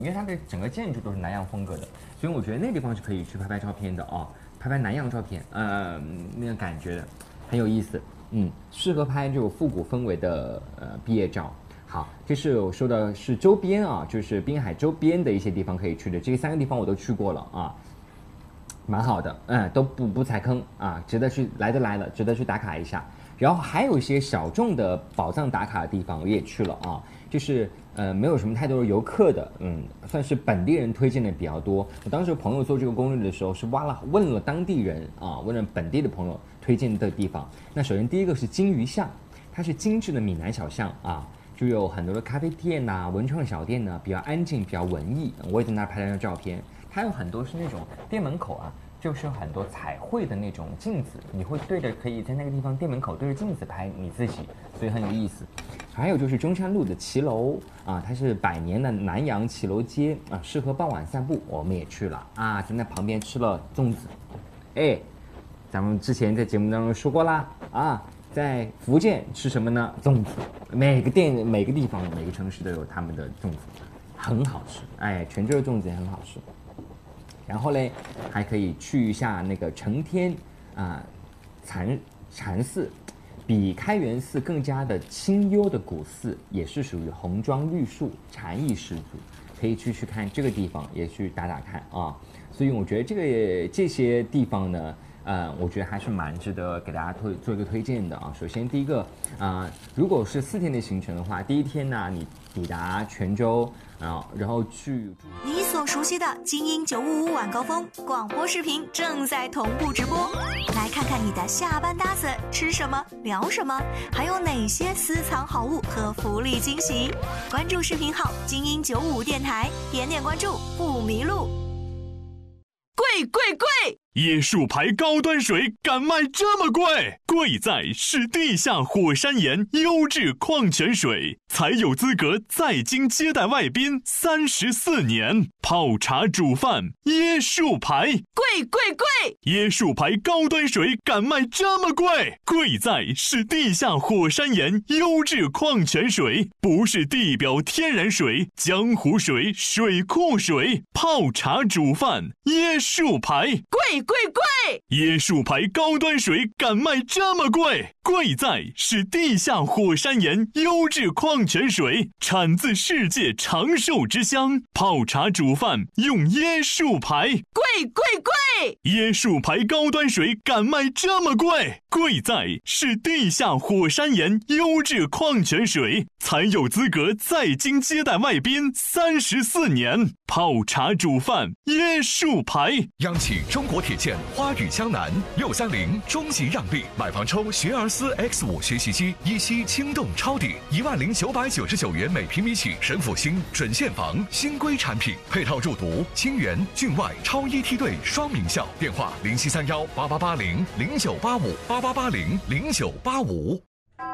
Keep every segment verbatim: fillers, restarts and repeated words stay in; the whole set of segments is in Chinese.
因为它的整个建筑都是南洋风格的，所以我觉得那地方是可以去拍拍照片的哦，拍拍南洋照片，呃，那个感觉的很有意思，嗯，适合拍这种复古氛围的呃毕业照。好，这是我说的是周边啊，就是滨海周边的一些地方可以去的，这三个地方我都去过了啊，蛮好的，嗯，都不不踩坑啊，值得去来都来了，值得去打卡一下。然后还有一些小众的宝藏打卡的地方我也去了啊，就是呃没有什么太多的游客的，嗯，算是本地人推荐的比较多。我当时朋友做这个攻略的时候是挖了问了当地人啊，问了本地的朋友推荐的地方。那首先第一个是金鱼巷，它是精致的闽南小巷啊，就有很多的咖啡店呐、啊、文创小店呢、啊，比较安静，比较文艺。我也在那儿拍了张照片。它有很多是那种店门口啊。就是有很多彩绘的那种镜子，你会对着可以在那个地方店门口对着镜子拍你自己，所以很有意思。还有就是中山路的骑楼啊，它是百年的南洋骑楼街啊，适合傍晚散步。我们也去了啊，在那旁边吃了粽子。哎，咱们之前在节目当中说过啦啊，在福建吃什么呢？粽子。每个店、每个地方、每个城市都有他们的粽子，很好吃。哎，泉州的粽子也很好吃。然后嘞，还可以去一下那个承天啊禅禅寺，比开元寺更加的清幽的古寺，也是属于红装绿树，禅意十足，可以去去看这个地方，也去打打看啊。所以我觉得这个这些地方呢，呃，我觉得还是蛮值得给大家推做一个推荐的啊。首先第一个啊、呃，如果是四天的行程的话，第一天呢，你抵达泉州。啊，然后去你所熟悉的精英九五五晚高峰广播视频正在同步直播，来看看你的下班搭子吃什么聊什么，还有哪些私藏好物和福利惊喜。关注视频号精英九五五电台，点点关注不迷路。 贵贵贵！椰树牌高端水敢卖这么贵？贵在是地下火山岩优质矿泉水，才有资格在京接待外宾三十四年。泡茶煮饭，椰树牌， 贵贵贵！ 椰树牌高端水敢卖这么贵？贵在是地下火山岩优质矿泉水，不是地表天然水、江湖水、水库水。泡茶煮饭，椰树牌， 贵贵贵！ 椰树牌高端水敢卖这么贵？贵在是地下火山岩优质矿泉水，产自世界长寿之乡。泡茶煮饭用椰树牌， 贵贵贵！ 椰树牌高端水敢卖这么贵？贵在是地下火山岩优质矿泉水，才有资格在京接待外宾三十四年。泡茶煮饭，椰树牌。 央企中国铁建花语江南六三零中级让利，买房抽学而思 X 五学习机，一期轻动抄底一万零九百九十九元每平米起，神府新准现房新规产品，配套入读清源、郡外超一梯队双名校。电话零七三幺八八八零零九八五八八八零零九八五。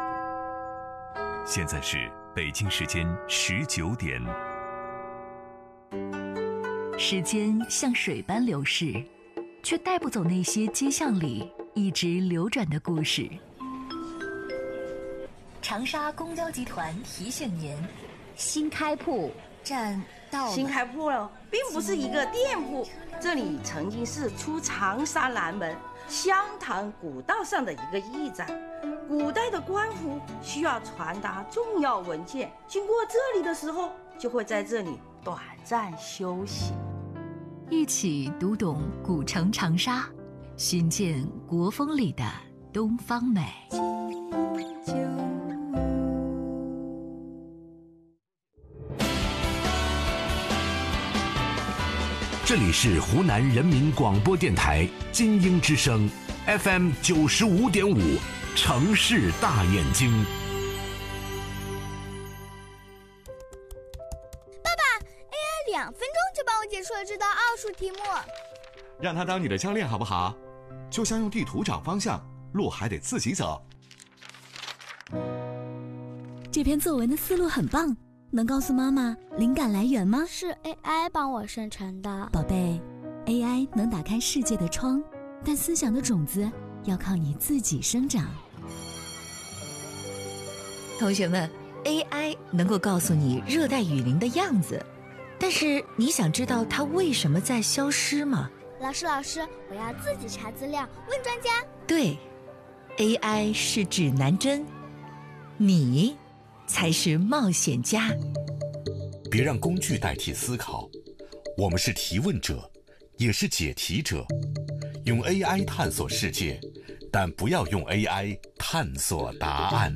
现在是北京时间十九点。 时间像水般流逝，却带不走那些街巷里一直流转的故事。长沙公交集团提醒您：新开铺站到了。 新开铺了，并不是一个店铺，这里曾经是出长沙南门湘潭古道上的一个驿站。古代的官府需要传达重要文件，经过这里的时候，就会在这里短暂休息。 一起读懂古城长沙，寻见国风里的东方美。 这里是湖南人民广播电台金鹰之声 F M 九十五点五，城市大眼睛。 爸爸 ，A I 两分钟就帮我解出了这道奥数题目。 让他当你的教练好不好？就像用地图找方向，路还得自己走。 这篇作文的思路很棒，能告诉妈妈灵感来源吗？ 是 A I 帮我生成的。 宝贝 ，A I 能打开世界的窗，但思想的种子要靠你自己生长。 同学们 ，A I 能够告诉你热带雨林的样子， 但是你想知道它为什么在消失吗？ 老师，老师，我要自己查资料，问专家。 对 ，A I 是指南针，你才是冒险家。 别让工具代替思考，我们是提问者，也是解题者。用 A I 探索世界，但不要用 A I 探索答案。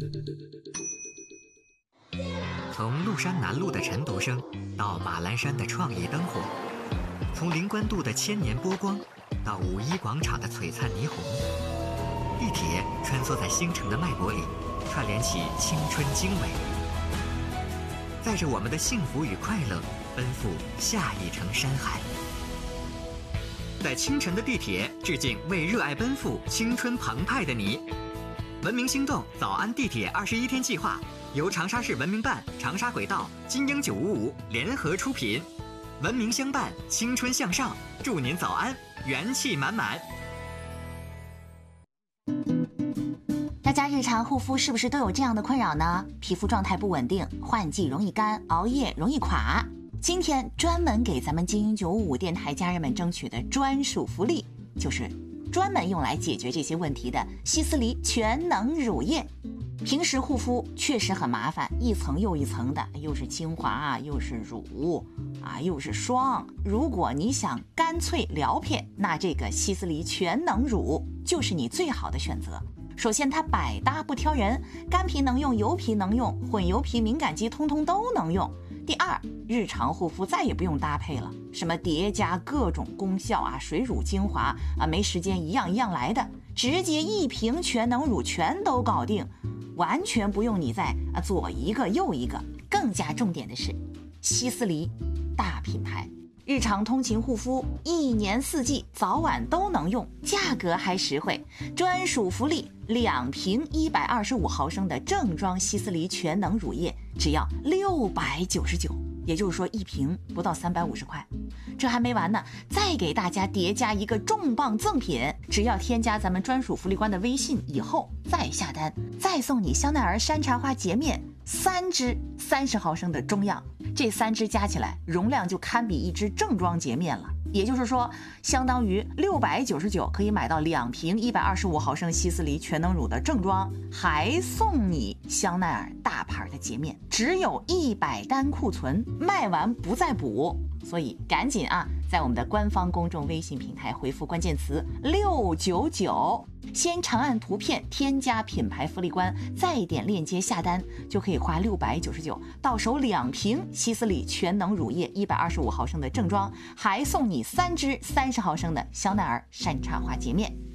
从麓山南路的晨读声到马栏山的创意灯火，从灵官渡的千年波光到五一广场的璀璨霓虹，地铁穿梭在星辰的脉搏里，串联起青春经纬，载着我们的幸福与快乐，奔赴下一程山海。在清晨的地铁，致敬为热爱奔赴、青春澎湃的你。文明星动早安地铁二十一天计划由长沙市文明办、长沙轨道、金鹰九五五联合出品，文明相伴，青春向上，祝您早安，元气满满。 大家日常护肤是不是都有这样的困扰呢？皮肤状态不稳定，换季容易干，熬夜容易垮。今天专门给咱们精英九五五电台家人们争取的专属福利，就是专门用来解决这些问题的希思黎全能乳液。平时护肤确实很麻烦，一层又一层的，又是精华啊，又是乳啊，又是霜。如果你想干脆撩片，那这个希思黎全能乳就是你最好的选择。首先它百搭不挑人，干皮能用，油皮能用，混油皮敏感肌通通都能用。第二，日常护肤再也不用搭配了，什么叠加各种功效啊，水乳精华啊，没时间一样一样来的，直接一瓶全能乳全都搞定，完全不用你再啊左一个右一个。更加重点的是，希思黎大品牌，日常通勤护肤，一年四季早晚都能用，价格还实惠。专属福利，两瓶一百二十五毫升的正装希思黎全能乳液，只要六百九十九，也就是说一瓶不到三百五十块。这还没完呢，再给大家叠加一个重磅赠品，只要添加咱们专属福利官的微信以后再下单，再送你香奈儿山茶花洁面三支三十毫升的中样，这三支加起来容量就堪比一支正装洁面了。也就是说，相当于六百九十九可以买到两瓶一百二十五毫升希思黎全能乳的正装，还送你香奈儿大牌的洁面，只有一百单库存，卖完不再补。所以赶紧啊，在我们的官方公众微信平台回复关键词六九九，先长按图片添加品牌福利官，再点链接下单，就可以花六百九十九到手两瓶希思黎全能乳液一百二十五毫升的正装，还送你三支三十毫升的香奈儿山茶花洁面。